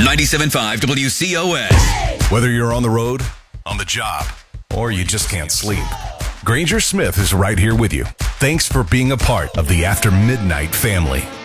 97.5 WCOS. Whether you're on the road, on the job, or you just can't sleep, Granger Smith is right here with you. Thanks for being a part of the After Midnight family.